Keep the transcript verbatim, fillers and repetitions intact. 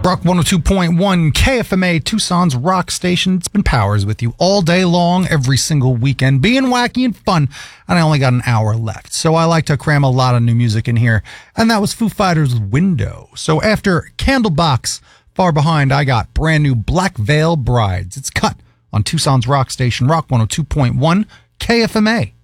Rock one oh two point one, K F M A, Tucson's rock station. It's been Powers with you all day long, every single weekend, being wacky and fun. And I only got an hour left, so I like to cram a lot of new music in here. And that was Foo Fighters' Window. So after Candlebox, Far Behind, I got brand new Black Veil Brides. It's cut on Tucson's rock station, Rock one oh two point one, K F M A.